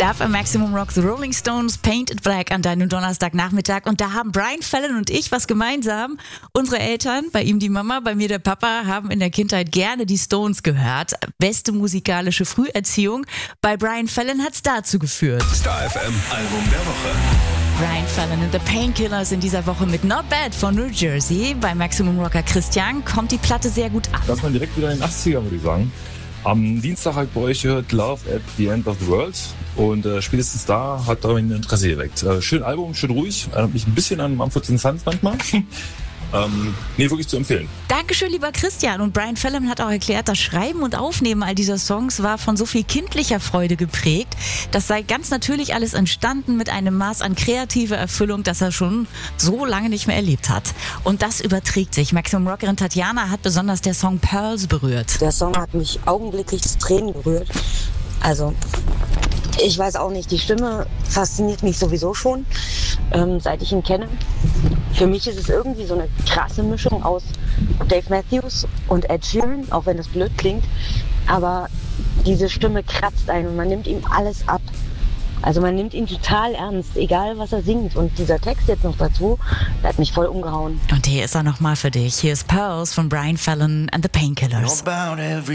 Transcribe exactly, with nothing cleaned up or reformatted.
darf am Maximum Rock The Rolling Stones Painted Black an deinem Donnerstagnachmittag. Und da haben Brian Fallon und ich was gemeinsam. Unsere Eltern, bei ihm die Mama, bei mir der Papa, haben in der Kindheit gerne die Stones gehört. Beste musikalische Früherziehung. Bei Brian Fallon hat's dazu geführt. Star F M Album der Woche. Brian Fallon and the Painkillers in dieser Woche mit Not Bad von New Jersey. Bei Maximum Rocker Christian kommt die Platte sehr gut an. Das war direkt wieder in den achtzigern, würde ich sagen. Am Dienstag habe ich bei euch gehört Love at the End of the World und äh, spätestens da hat er mein Interesse geweckt. Äh, schön Album, schön ruhig, erinnert mich ein bisschen an Mumford and Sons manchmal. Ähm, nee, wirklich zu empfehlen. Dankeschön, lieber Christian. Und Brian Fallon hat auch erklärt, das Schreiben und Aufnehmen all dieser Songs war von so viel kindlicher Freude geprägt. Das sei ganz natürlich alles entstanden mit einem Maß an kreativer Erfüllung, das er schon so lange nicht mehr erlebt hat. Und das überträgt sich. Maximum Rockerin Tatjana hat besonders der Song Pearls berührt. Der Song hat mich augenblicklich zu Tränen gerührt. Also, ich weiß auch nicht, die Stimme fasziniert mich sowieso schon, ähm, seit ich ihn kenne. Für mich ist es irgendwie so eine krasse Mischung aus Dave Matthews und Ed Sheeran, auch wenn das blöd klingt. Aber diese Stimme kratzt einen und man nimmt ihm alles ab. Also man nimmt ihn total ernst, egal was er singt. Und dieser Text jetzt noch dazu, der hat mich voll umgehauen. Und hier ist er nochmal für dich. Hier ist Pearls von Brian Fallon and the Painkillers.